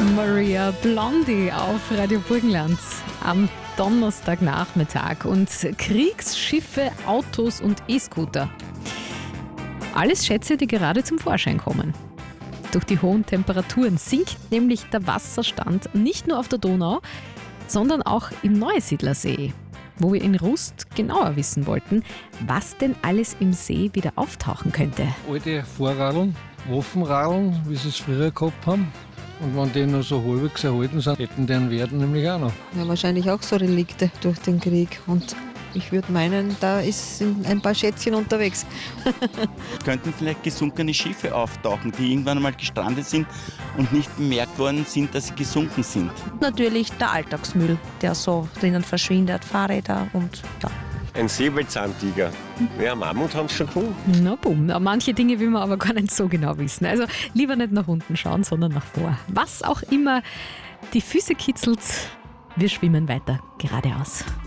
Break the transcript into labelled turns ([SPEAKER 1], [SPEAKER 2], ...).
[SPEAKER 1] Maria Blondie auf Radio Burgenland am Donnerstagnachmittag. Und Kriegsschiffe, Autos und E-Scooter. Alles Schätze, die gerade zum Vorschein kommen. Durch die hohen Temperaturen sinkt nämlich der Wasserstand nicht nur auf der Donau, sondern auch im Neusiedlersee, wo wir in Rust genauer wissen wollten, was denn alles im See wieder auftauchen könnte.
[SPEAKER 2] Alte Vorradeln, Waffenradeln, wie sie es früher gehabt haben. Und wenn die noch so halbwegs erhalten sind, hätten die einen Wert nämlich auch noch.
[SPEAKER 3] Ja, wahrscheinlich auch so Relikte durch den Krieg. Und ich würde meinen, da ist ein paar Schätzchen unterwegs.
[SPEAKER 4] Könnten vielleicht gesunkene Schiffe auftauchen, die irgendwann einmal gestrandet sind und nicht bemerkt worden sind, dass sie gesunken sind.
[SPEAKER 5] Natürlich der Alltagsmüll, der so drinnen verschwindet, Fahrräder und ja.
[SPEAKER 6] Ein Säbelzahntiger. Ja, Mammut haben es schon gefunden.
[SPEAKER 1] Na bumm, manche Dinge will man aber gar nicht so genau wissen. Also lieber nicht nach unten schauen, sondern nach vor. Was auch immer die Füße kitzelt, wir schwimmen weiter geradeaus.